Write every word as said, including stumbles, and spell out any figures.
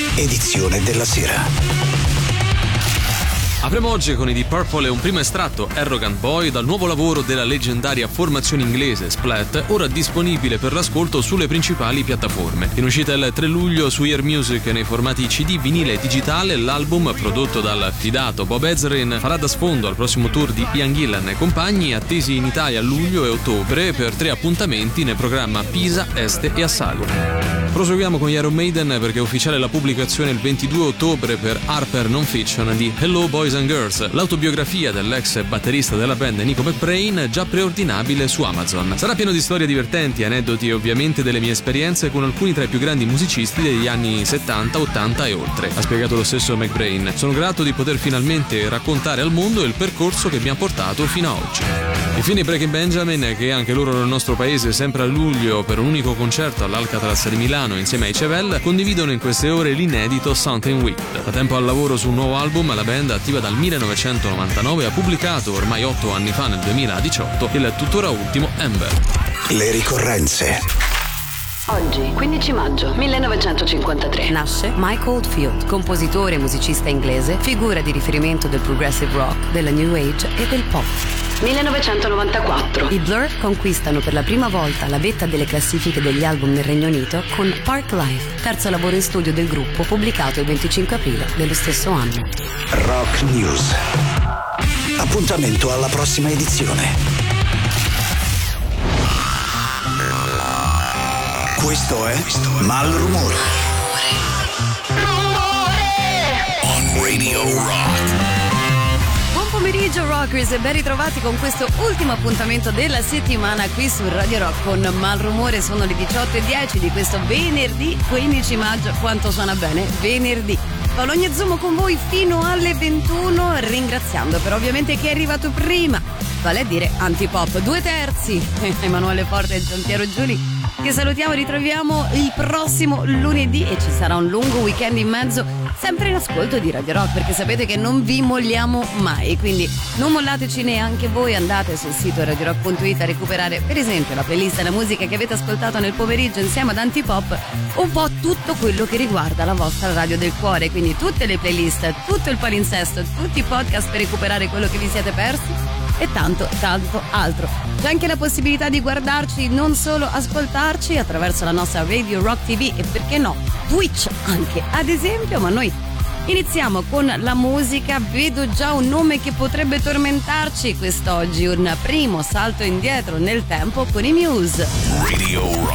edizione della sera. Apriamo oggi con i Deep Purple e un primo estratto, Arrogant Boy, dal nuovo lavoro della leggendaria formazione inglese Splat, ora disponibile per l'ascolto sulle principali piattaforme. In uscita il tre luglio su Ear Music nei formati C D, vinile e digitale, l'album, prodotto dal fidato Bob Ezrin, farà da sfondo al prossimo tour di Ian Gillan e compagni, attesi in Italia a luglio e ottobre per tre appuntamenti nel programma Pisa, Este e Assago. Proseguiamo con Iron Maiden perché è ufficiale la pubblicazione il ventidue ottobre per Harper Non-Fiction di Hello Boys and Girls, l'autobiografia dell'ex batterista della band Nico McBrain, già preordinabile su Amazon. Sarà pieno di storie divertenti, aneddoti e ovviamente delle mie esperienze con alcuni tra i più grandi musicisti degli anni settanta, ottanta e oltre. Ha spiegato lo stesso McBrain: sono grato di poter finalmente raccontare al mondo il percorso che mi ha portato fino a oggi. Infine Breaking Benjamin, che anche loro nel nostro paese sempre a luglio per un unico concerto all'Alcatraz di Milano insieme ai Chevelle, condividono in queste ore l'inedito Something Weird. Da tempo al lavoro su un nuovo album, la band, attiva dal millenovecentonovantanove, ha pubblicato ormai otto anni fa, nel duemiladiciotto, il tuttora ultimo Amber. Le ricorrenze. Oggi, quindici maggio millenovecentocinquantatré, nasce Mike Oldfield, compositore e musicista inglese, figura di riferimento del progressive rock, della new age e del pop. millenovecentonovantaquattro, i Blur conquistano per la prima volta la vetta delle classifiche degli album nel Regno Unito con Park Life, terzo lavoro in studio del gruppo, pubblicato il venticinque aprile dello stesso anno. Rock News. Appuntamento alla prossima edizione. Questo è Malrumore. On Radio Rock. Buon pomeriggio rockers e ben ritrovati con questo ultimo appuntamento della settimana qui su Radio Rock con Malrumore. Sono le diciotto e dieci di questo venerdì quindici maggio. Quanto suona bene venerdì. Paolo Gnazzumo con voi fino alle ventuno, ringraziando però ovviamente chi è arrivato prima, vale a dire Antipop due terzi, Emanuele Forte e Giampiero Giuli, che salutiamo e ritroviamo il prossimo lunedì e ci sarà un lungo weekend in mezzo, sempre in ascolto di Radio Rock, perché sapete che non vi molliamo mai, quindi non mollateci neanche voi. Andate sul sito radio rock punto it a recuperare per esempio la playlist e la musica che avete ascoltato nel pomeriggio insieme ad Antipop, un po' tutto quello che riguarda la vostra radio del cuore, quindi tutte le playlist, tutto il palinsesto, tutti i podcast per recuperare quello che vi siete persi e tanto tanto altro. C'è anche la possibilità di guardarci, non solo ascoltarci, attraverso la nostra Radio Rock T V e perché no Twitch anche ad esempio. Ma noi iniziamo con la musica. Vedo già un nome che potrebbe tormentarci quest'oggi, un primo salto indietro nel tempo con i Muse. Radio Rock.